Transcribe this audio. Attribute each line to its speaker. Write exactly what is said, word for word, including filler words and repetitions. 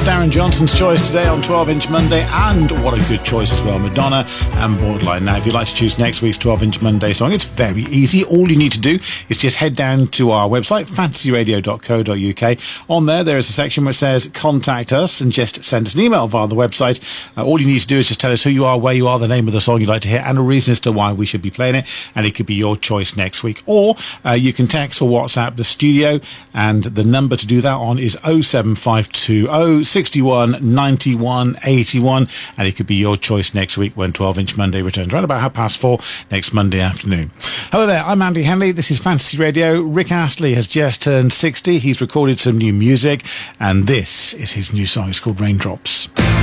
Speaker 1: Darren Johnson's choice today on twelve inch Monday, and what a good choice as well, Madonna and Borderline. Now, if you'd like to choose next week's twelve inch Monday song, it's very easy. All you need to do is just head down to our website, fantasy radio dot co dot uk. On there, there is a section which says contact us, and just send us an email via the website. Uh, all you need to do is just tell us who you are, where you are, the name of the song you'd like to hear, and a reason as to why we should be playing it, and it could be your choice next week. Or uh, you can text or WhatsApp the studio, and the number to do that on is oh seven five two oh, six one, nine one, eight one, and it could be your choice next week when twelve inch Monday returns, right about half past four next Monday afternoon. Hello there, I'm Andy Henley. This is Fantasy Radio. Rick Astley has just turned sixty. He's recorded some new music, and this is his new song. It's called Raindrops.